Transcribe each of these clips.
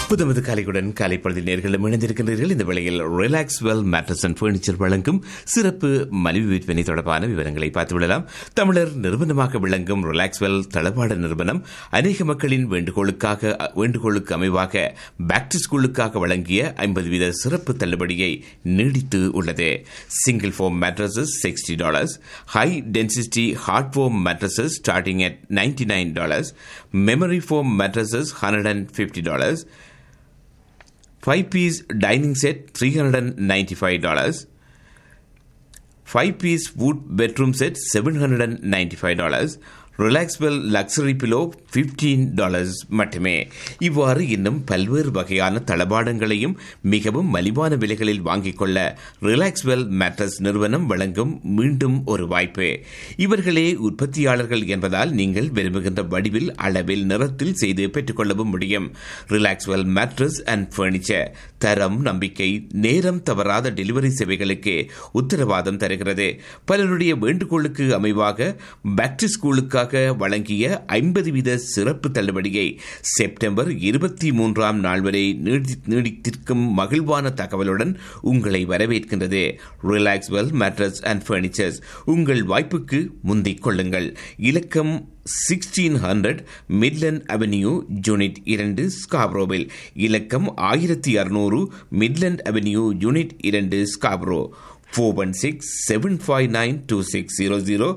புதுமது காலையுடன் காலை பொழுதில் நேர்களும் இணைந்திருக்கின்றீர்கள். இந்த வேளையில் relax well mattress and furniture வழங்கும் சிறப்பு மலிவு விற்பனை தொடர்பான விவரங்களை பார்த்துவிடலாம். தமிழர் நிறுவனமாக விளங்கும் ரிலாக்ஸ் வெல் தளவாட நிறுவனம் அநேக மக்களின் வேண்டுகோளுக்கு அமைவாக பேக் டு ஸ்கூலுக்காக வழங்கிய 50% சிறப்பு தள்ளுபடியை நீடித்து உள்ளது. Single foam mattresses $60, high density heart foam mattresses starting at $99, memory foam mattresses $150, 5-piece dining set $395, 5-piece wood bedroom set $795, Relaxwell luxury below $15 மட்டுமே. இவ்வாறு இன்னும் பல்வேறு வகையான தளபாடங்களையும் மிகவும் மலிவான விலைகளில் வாங்கிக் கொள்ள ரிலாக்ஸ்வெல் மேட்ரஸ் நிறுவனம் வழங்கும் மீண்டும் ஒரு வாய்ப்பு. இவர்களே உற்பத்தியாளர்கள் என்பதால் நீங்கள் விரும்புகின்ற வடிவில், அளவில், நிறத்தில் செய்து பெற்றுக்கொள்ளவும் முடியும். ரிலாக்ஸ்வெல் மேட்ரஸ் அண்ட் பர்னிச்சர் தரம், நம்பிக்கை, நேரம் தவறாத டெலிவரி சேவைகளுக்கு உத்தரவாதம் தருகிறது. பலருடைய வேண்டுகோளுக்கு அமைவாக பேக் டு ஸ்கூலுக்காக வழங்கிய 50% சிறப்பு தள்ளுபடியை செப்டம்பர் 23ஆம் நாள் வரை நீடித்திருக்கும் மகிழ்வான தகவலுடன் உங்களை வரவேற்கின்றது. Relaxwell mattress and furnitures. உங்கள் வாய்ப்புக்கு முந்திக் கொள்ளுங்கள். இலக்கம் 1600 மிட்லண்ட் அவென்யூ, யூனிட் 2, ஸ்காப்ரோவில். இலக்கம் 1600 மிட்லண்ட் அவென்யூ, யூனிட் 2, ஸ்காப்ரோ. 416-759-2600,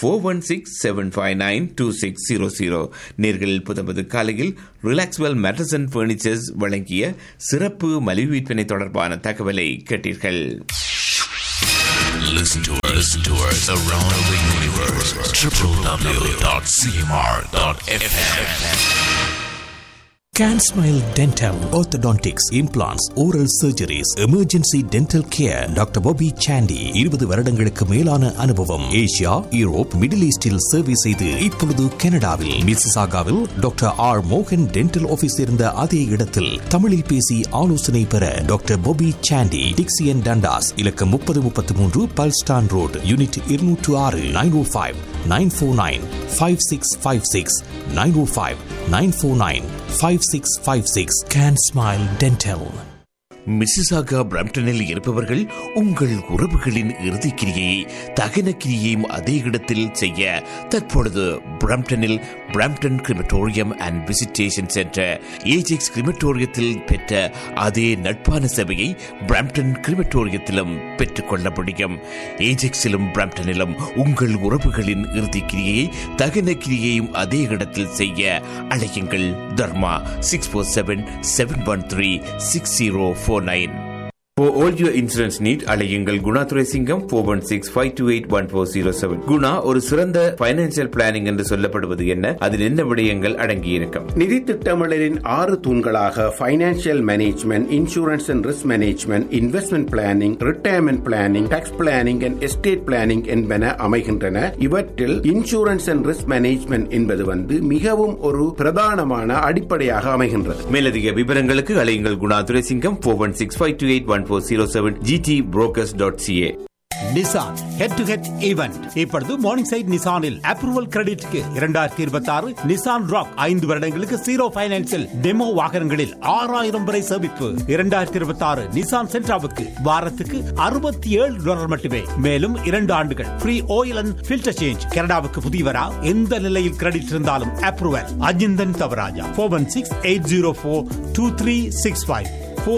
416-759-2600. நேர்கள் புதம்பது காலையில் ரிலாக்ஸ்வெல் மேட்ரஸ் அண்ட் பர்னிச்சர்ஸ் வழங்கிய சிறப்பு மலிவு விற்பனை தொடர்பான தகவலை கேட்டீர்கள். Listen to us around the universe. www.cmr.fm. Can Smile Dental, Orthodontics, Implants, Oral Surgeries, Emergency Dental Care. Doctor Bobby Chandy 20 வருடங்களுக்கு மேலான அனுபவம். ஏசியா, யூரோப், மிடில் ஈஸ்டில் சர்வீஸ் செய்து இப்பொழுது கனடாவில் மிசிசாகாவில் டாக்டர் ஆர் மோகன் டென்டல் ஆபீஸ் இருந்த அதே இடத்தில் தமிழில் பேசி ஆலோசனை பெற டாக்டர் பாபி சாண்டி, டிக்சியன் டண்டாஸ். இலக்கம் 3033 பல்ஸ்டான் road, unit 206, 905-949-5656, 905-949-5656. Can Smile Dental. Mississauga பிரம்டனில் இருப்பவர்கள் உங்கள் உறவுகளின் இறுதிக்கிரியை தகன கிரியையும் அதே இடத்தில் செய்ய தற்பொழுது பிரம்டனில் Brampton crematorium and visitation centre Ajax கிரிமட்டோரியத்தில் பெற்ற அதே நட்பான சேவையை பிரம்டன் கிரிமட்டோரியத்திலும் பெற்றுக்கொள்ள முடியும். ஏஜெக்ஸிலும் பிரம்டனிலும் உங்கள் உறவுகளின் இறுதிக்கிரியை தகன கிரியையும் அதே இடத்தில் செய்ய அழையுங்கள். தர்மா 647-713-6049. For all your insurance need, அழையுங்கள் குணா துரைசிங்கம் 416-528-1407. குணா ஒரு சிறந்த பைனான்சியல் பிளானிங் என்று சொல்லப்படுவது என்ன? அதில் என்ன விடயங்கள் அடங்கியிருக்கும்? நிதி திட்டமிடலின் 6 தூண்களாக financial management, insurance and risk management, investment planning, retirement planning, tax planning and estate planning என்பன அமைகின்றன. இவற்றில் இன்சூரன்ஸ் அண்ட் ரிஸ்க் மேனேஜ்மெண்ட் என்பது மிகவும் ஒரு பிரதானமான அடிப்படையாக அமைகின்றது. மேலதிக விவரங்களுக்கு அழையுங்கள் Guna Thuraisingam 416-528-1407, gtbrokers.ca. Nissan head to head event இப்பொழுது morning side நிசானில் approval கிரெடிட்க்கு 2026 Nissan rock 5 வருடங்களுக்கு 0 பைனான்சியல் டெமோ வாகனங்களில் 6000 வரை சேமிப்பு. 2026 நிசான் சென்ட்ராவுக்கு வாரத்துக்கு $67 மட்டுமே. மேலும் 2 ஆண்டுகள் free oil and filter change. கனடாவுக்கு புதியவரா எந்த நிலையில் கிரெடிட் இருந்தாலும் அப்ரூவல். அஜிந்தன் தவராஜா 416-804-2365,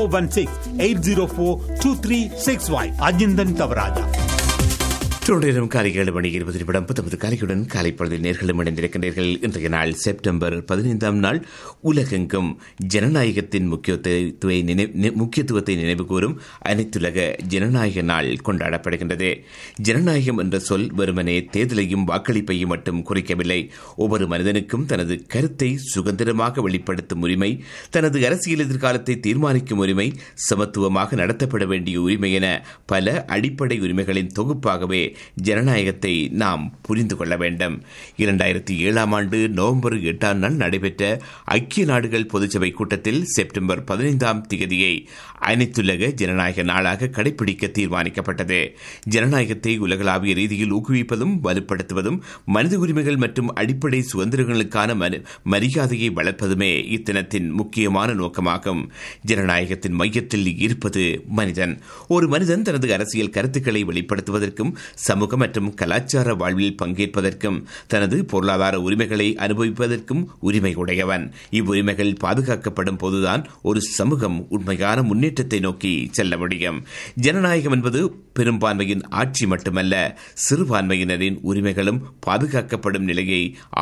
416-804-2365. அஜிந்தன் தவராஜா. தொடரும் காலை 7 மணி 20 நிமிடம். புத்தமது காலையுடன் காலை பொழுதில் நேர்களும் இணைந்திருக்கின்றீர்கள். இன்றைய நாள் செப்டம்பர் 15ஆம் நாள். உலகெங்கும் ஜனநாயகத்தின் முக்கியத்துவத்தை நினைவு கூறும் அனைத்துலக ஜனநாயக நாள் கொண்டாடப்படுகின்றது. ஜனநாயகம் என்ற சொல் வெறுமனே தேர்தலையும் வாக்களிப்பையும் மட்டும் குறிக்கவில்லை. ஒவ்வொரு மனிதனுக்கும் தனது கருத்தை சுதந்திரமாக வெளிப்படுத்தும் உரிமை, தனது அரசியல் எதிர்காலத்தை தீர்மானிக்கும் உரிமை, சமத்துவமாக நடத்தப்பட வேண்டிய உரிமை என பல அடிப்படை உரிமைகளின் தொகுப்பாகவே ஜனநாயகத்தை நாம் புரிந்து கொள்ள வேண்டும். 2007 நவம்பர் 8 நடைபெற்ற ஐக்கிய நாடுகள் பொதுச்சபை கூட்டத்தில் செப்டம்பர் 15 அனைத்துலக ஜனநாயக நாளாக கடைபிடிக்க தீர்மானிக்கப்பட்டது. ஜனநாயகத்தை உலகளாவிய ரீதியில் ஊக்குவிப்பதும் வலுப்படுத்துவதும் மனித உரிமைகள் மற்றும் அடிப்படை சுதந்திரங்களுக்கான மரியாதையை வளர்ப்பதுமே இத்தினத்தின் முக்கியமான நோக்கமாகும். ஜனநாயகத்தின் மையத்தில் இருப்பது மனிதன். ஒரு மனிதன் தனது அரசியல் கருத்துக்களை வெளிப்படுத்துவதற்கும் சமூக மற்றும் கலாச்சார வாழ்வில் பங்கேற்பதற்கும் தனது பொருளாதார உரிமைகளை அனுபவிப்பதற்கும் உரிமை உடையவன். இவ்வுரிமைகள் பாதுகாக்கப்படும் போதுதான் ஒரு சமூகம் உண்மையான முன்னேற்றத்தை நோக்கி செல்ல முடியும். ஜனநாயகம் என்பது பெரும்பான்மையின் ஆட்சி மட்டுமல்ல, சிறுபான்மையினரின் உரிமைகளும் பாதுகாக்கப்படும் நிலையை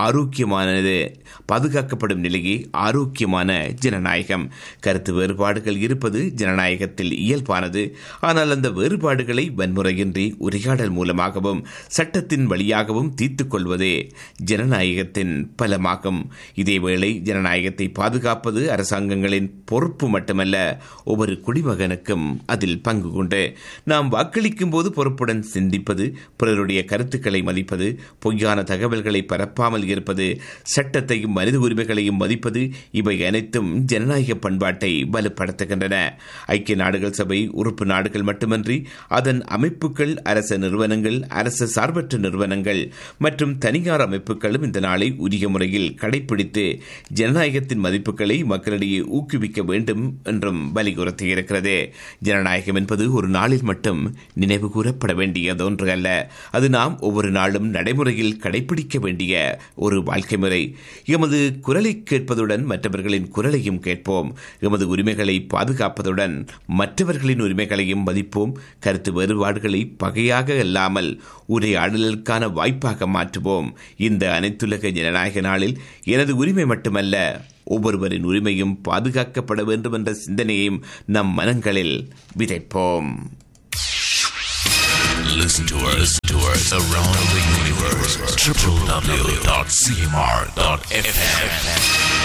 ஆரோக்கியமான ஜனநாயகம். கருத்து வேறுபாடுகள் இருப்பது ஜனநாயகத்தில் இயல்பானது. ஆனால் அந்த வேறுபாடுகளை வன்முறையின்றி உரையாடல் மூலமாகவும் சட்டத்தின் வழியாகவும் தீர்த்துக் கொள்வதே ஜனநாயகத்தின் பலமாகும். இதேவேளை ஜனநாயகத்தை பாதுகாப்பது அரசாங்கங்களின் பொறுப்பு மட்டுமல்ல, ஒவ்வொரு குடிமகனுக்கும் அதில் பங்கு கொண்டு நாம் வாக்களிக்கும் போது பொறுப்புடன் சிந்திப்பது, பிறருடைய கருத்துக்களை மதிப்பது, பொய்யான தகவல்களை பரப்பாமல் இருப்பது, சட்டத்தையும் மனித உரிமைகளையும் மதிப்பது, இவை அனைத்தும் ஜனநாயக பண்பாட்டை வலுப்படுத்துகின்றன. ஐக்கிய நாடுகள் சபை உறுப்பு நாடுகள் மட்டுமன்றி அதன் அமைப்புகள், அரச நிறுவனங்கள், அரசு சார்பற்ற நிறுவனங்கள் மற்றும் தனியார் அமைப்புகளும் இந்த நாளை உரிய முறையில் கடைபிடித்து ஜனநாயகத்தின் மதிப்புகளை மக்களிடையே ஊக்குவிக்க வேண்டும் என்றும் வலியுறுத்தியிருக்கிறது. ஜனநாயகம் என்பது ஒரு நாளில் மட்டும் நினைவு கூறப்பட வேண்டியது ஒன்று அல்ல. அது நாம் ஒவ்வொரு நாளும் நடைமுறையில் கடைபிடிக்க வேண்டிய ஒரு வாழ்க்கை முறை. எமது குரலை கேட்பதுடன் மற்றவர்களின் குரலையும் கேட்போம். எமது உரிமைகளை பாதுகாப்பதுடன் மற்றவர்களின் உரிமைகளையும் மதிப்போம். கருத்து வேறுபாடுகளை பகையாக அல்லாமல் உரையாடலுக்கான வாய்ப்பாக மாற்றுவோம். இந்த அனைத்துலக ஜனநாயக நாளில் எனது உரிமை மட்டுமல்ல, ஒவ்வொருவரின் உரிமையும் பாதுகாக்கப்பட வேண்டும் என்ற சிந்தனையையும் நம் மனங்களில் விதைப்போம். Listen to us around the universe. www.cmr.fm